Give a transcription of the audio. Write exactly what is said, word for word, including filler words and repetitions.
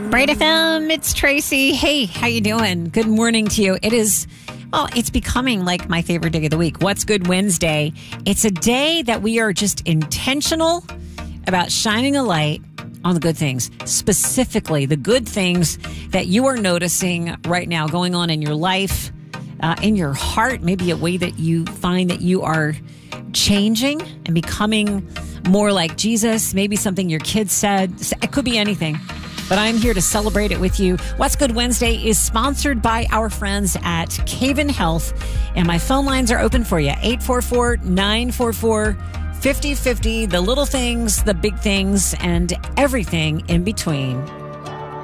Bright F M, it's Tracy. Hey, how you doing? Good morning to you. It is, well, it's becoming like my favorite day of the week. What's Good Wednesday? It's a day that we are just intentional about shining a light on the good things, specifically the good things that you are noticing right now going on in your life, uh, in your heart, maybe a way that you find that you are changing and becoming more like Jesus, maybe something your kids said. It could be anything, but I'm here to celebrate it with you. What's Good Wednesday is sponsored by our friends at Caven Health, and my phone lines are open for you, eight four four, nine four four, five oh five oh, the little things, the big things, and everything in between.